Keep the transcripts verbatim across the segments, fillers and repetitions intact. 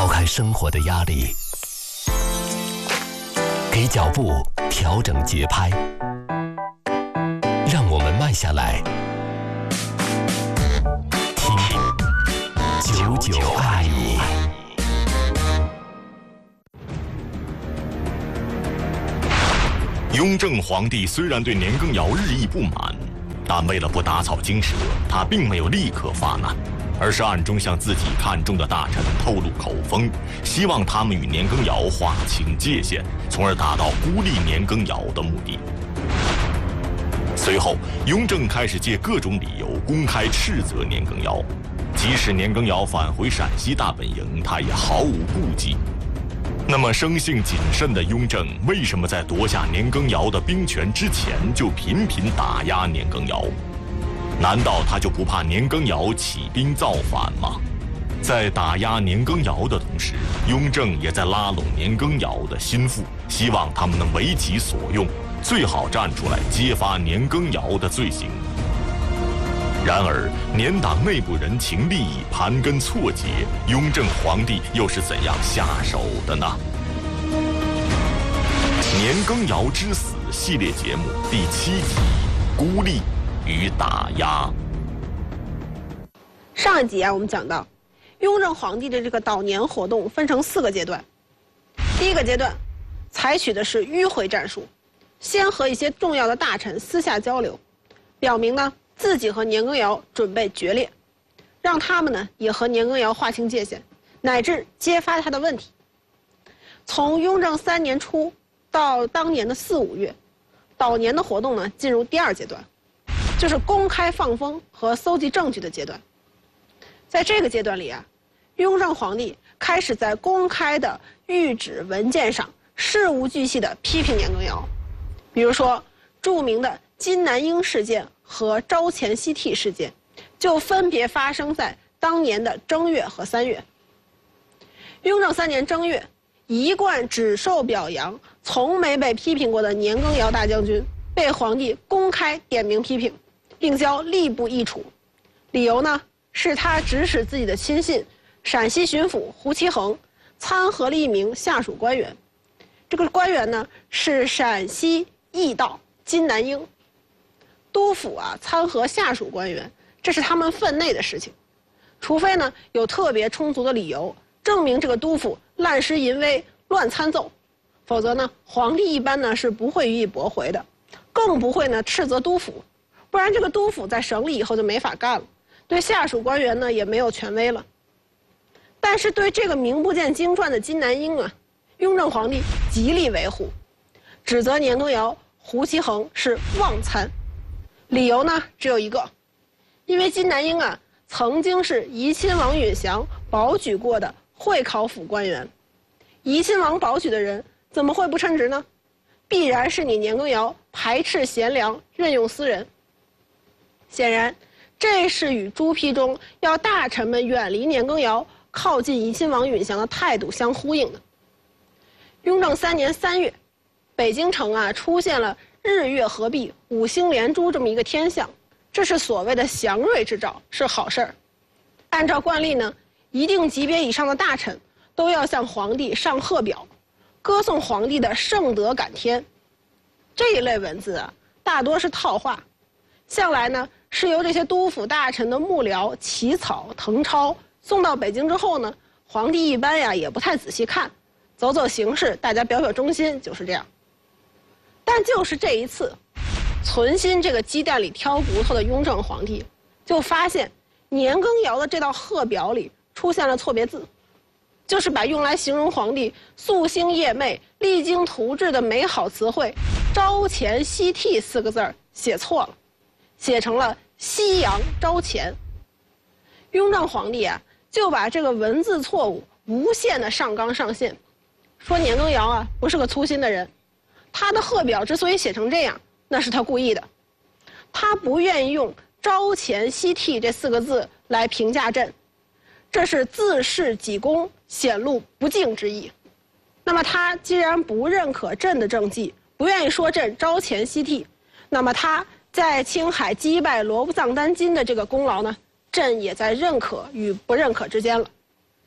抛开生活的压力，给脚步调整节拍，让我们慢下来，听九九爱你。 雍正皇帝虽然对年羹尧日益不满，但为了不打草惊蛇，他并没有立刻发难，而是暗中向自己看中的大臣透露口风，希望他们与年羹尧划清界限，从而达到孤立年羹尧的目的。随后，雍正开始借各种理由公开斥责年羹尧，即使年羹尧返回陕西大本营，他也毫无顾忌。那么，生性谨慎的雍正为什么在夺下年羹尧的兵权之前就频频打压年羹尧？难道他就不怕年羹尧起兵造反吗？在打压年羹尧的同时，雍正也在拉拢年羹尧的心腹，希望他们能为己所用，最好站出来揭发年羹尧的罪行。然而，年党内部人情利益盘根错节，雍正皇帝又是怎样下手的呢？年羹尧之死系列节目第七集：孤立与打压。 上一集啊，我们讲到，雍正皇帝的这个捣年活动分成四个阶段。第一个阶段，采取的是迂回战术，先和一些重要的大臣私下交流，表明呢自己和年羹尧准备决裂，让他们呢也和年羹尧划清界限，乃至揭发他的问题。从雍正三年初到当年的四五月，捣年的活动呢进入第二阶段，就是公开放风和搜集证据的阶段。在这个阶段里啊，雍正皇帝开始在公开的谕旨文件上事无巨细地批评年羹尧，比如说著名的金南英事件和招前西替事件，就分别发生在当年的正月和三月。雍正三年正月，一贯只受表扬、从没被批评过的年羹尧大将军被皇帝公开点名批评，并交吏部议处。理由呢，是他指使自己的亲信陕西巡抚胡其衡参合了一名下属官员，这个官员呢是陕西驿道金南英。督府啊参合下属官员，这是他们分内的事情，除非呢有特别充足的理由证明这个督府滥施淫威、乱参奏，否则呢皇帝一般呢是不会予以驳回的，更不会呢斥责督府，不然这个督府在省里以后就没法干了，对下属官员呢也没有权威了。但是对这个名不见经传的金南英啊，雍正皇帝极力维护，指责年羹尧、胡其衡是妄参。理由呢只有一个，因为金南英啊曾经是怡亲王允祥保举过的会考府官员，怡亲王保举的人怎么会不称职呢？必然是你年羹尧排斥贤良，任用私人。显然，这是与朱批中要大臣们远离年羹尧、靠近怡亲王允祥的态度相呼应的。雍正三年三月，北京城啊出现了日月合璧、五星连珠这么一个天象，这是所谓的祥瑞之兆，是好事儿。按照惯例呢，一定级别以上的大臣都要向皇帝上贺表，歌颂皇帝的圣德感天。这一类文字啊，大多是套话，向来呢是由这些督府大臣的幕僚起草誊抄，送到北京之后呢，皇帝一般呀也不太仔细看，走走形式，大家表表忠心，就是这样。但就是这一次，存心这个鸡蛋里挑骨头的雍正皇帝，就发现年羹尧的这道贺表里出现了错别字，就是把用来形容皇帝夙兴夜寐、励精图治的美好词汇“朝前夕替”四个字儿写错了，写成了“夕阳朝前”。雍正皇帝啊，就把这个文字错误无限的上纲上线，说年羹尧啊不是个粗心的人。他的贺表之所以写成这样，那是他故意的。他不愿意用“朝前夕替”这四个字来评价朕，这是自恃己功，显露不敬之意。那么他既然不认可朕的政绩，不愿意说朕朝前夕替，那么他在青海击败罗布藏丹津的这个功劳呢，朕也在认可与不认可之间了。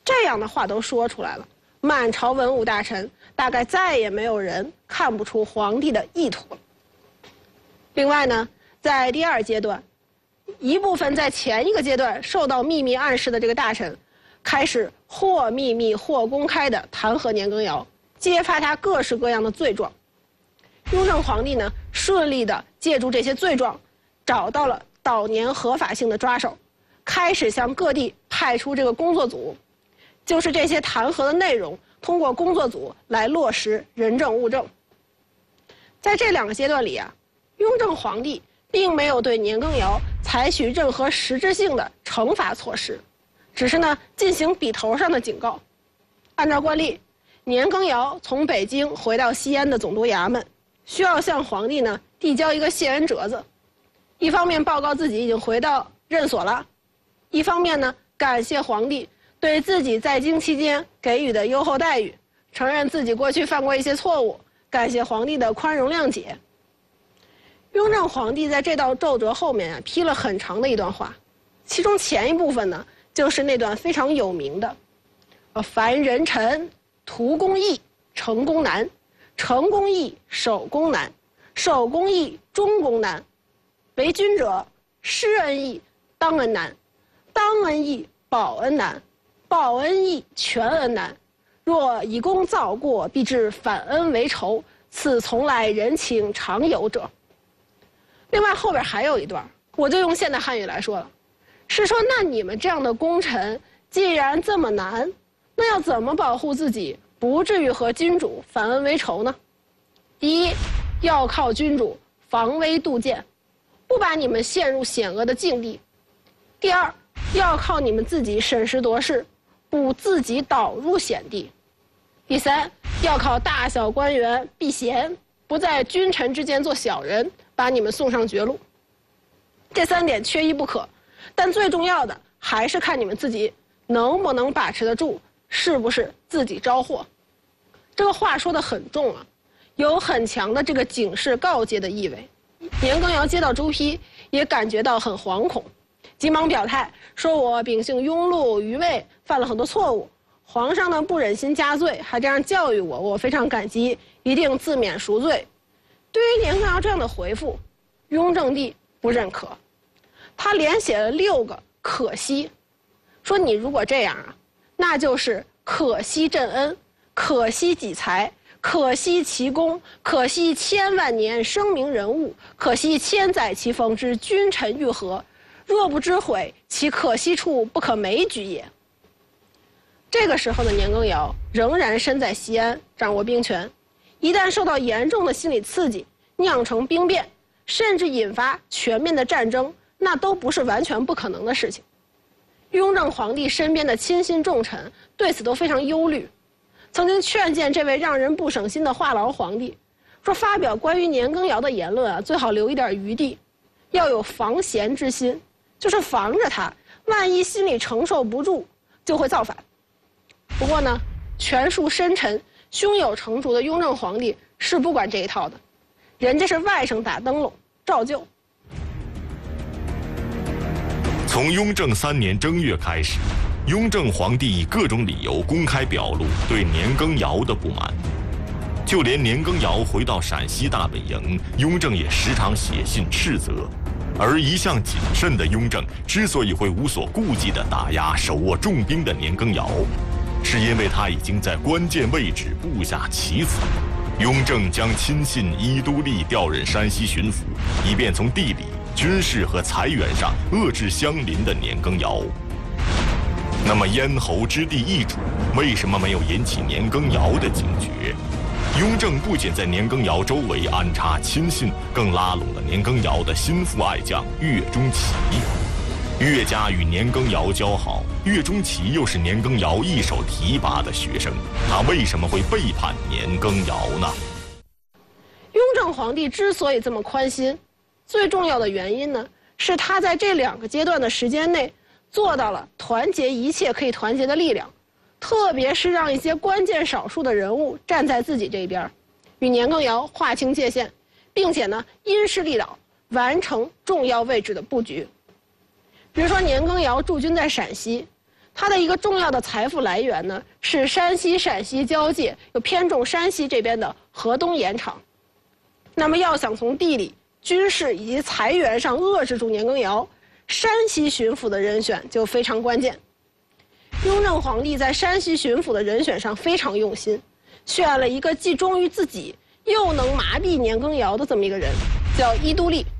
这样的话都说出来了，满朝文武大臣大概再也没有人看不出皇帝的意图了。另外呢，在第二阶段，一部分在前一个阶段受到秘密暗示的这个大臣，开始或秘密或公开的弹劾年羹尧，揭发他各式各样的罪状。雍正皇帝呢，顺利的借助这些罪状，找到了倒年合法性的抓手，开始向各地派出这个工作组，就是这些弹劾的内容，通过工作组来落实人证物证。在这两个阶段里啊，雍正皇帝并没有对年羹尧采取任何实质性的惩罚措施，只是呢进行笔头上的警告。按照惯例，年羹尧从北京回到西安的总督衙门，需要向皇帝呢递交一个谢恩折子，一方面报告自己已经回到任所了，一方面呢感谢皇帝对自己在京期间给予的优厚待遇，承认自己过去犯过一些错误，感谢皇帝的宽容谅解。雍正皇帝在这道奏折后面啊批了很长的一段话，其中前一部分呢就是那段非常有名的呃凡人臣图功易成功难，成功易守功难，守功易终功难，为君者施恩易当恩难，当恩易报恩难，报恩易全恩难，若以功造过，必致反恩为仇，此从来人情常有者。另外后边还有一段，我就用现代汉语来说了，是说那你们这样的功臣既然这么难，那要怎么保护自己不至于和君主反恩为仇呢？第一，要靠君主防微杜渐，不把你们陷入险恶的境地；第二，要靠你们自己审时度势，不自己导入险地；第三，要靠大小官员避嫌，不在君臣之间做小人，把你们送上绝路。这三点缺一不可，但最重要的还是看你们自己能不能把持得住，是不是自己招祸。这个话说得很重啊，有很强的这个警示告诫的意味。年羹尧接到朱批，也感觉到很惶恐，急忙表态说：“我秉性庸碌愚昧，犯了很多错误。皇上呢不忍心加罪，还这样教育我，我非常感激，一定自免赎罪。”对于年羹尧这样的回复，雍正帝不认可，他连写了六个可惜，说你如果这样啊，那就是可惜朕恩，可惜己才，可惜其功，可惜千万年声名人物，可惜千载其风之君臣愈合，若不知悔，其可惜处不可枚举也。这个时候的年羹尧仍然身在西安，掌握兵权，一旦受到严重的心理刺激，酿成兵变，甚至引发全面的战争，那都不是完全不可能的事情。雍正皇帝身边的亲信重臣对此都非常忧虑，曾经劝谏这位让人不省心的话痨皇帝，说发表关于年羹尧的言论啊，最好留一点余地，要有防贤之心，就是防着他，万一心里承受不住，就会造反。不过呢，权术深沉、胸有成竹的雍正皇帝是不管这一套的，人家是外甥打灯笼，照旧。 从雍正三年正月开始，雍正皇帝以各种理由公开表露对年羹尧的不满，就连年羹尧回到陕西大本营，雍正也时常写信斥责。而一向谨慎的雍正之所以会无所顾忌地打压手握重兵的年羹尧，是因为他已经在关键位置布下棋子。雍正将亲信伊都利调任山西巡抚，以便从地理、军事和财源上遏制相邻的年羹尧。那么咽喉之地易主，为什么没有引起年羹尧的警觉？雍正不仅在年羹尧周围安插亲信，更拉拢了年羹尧的心腹爱将岳钟琪。岳家与年羹尧交好，岳钟琪又是年羹尧一手提拔的学生，他为什么会背叛年羹尧呢？ 雍正皇帝之所以这么宽心，最重要的原因呢，是他在这两个阶段的时间内做到了团结一切可以团结的力量，特别是让一些关键少数的人物站在自己这边，与年羹尧划清界限，并且呢因势利导，完成重要位置的布局。比如说年羹尧驻军在陕西， 他的一个重要的财富来源呢，是山西陕西交界，又偏重山西这边的河东盐场。那么要想从地理、军事以及财源上遏制住年羹尧，山西巡抚的人选就非常关键。雍正皇帝在山西巡抚的人选上非常用心，选了一个既忠于自己，又能麻痹年羹尧的这么一个人，叫伊都利。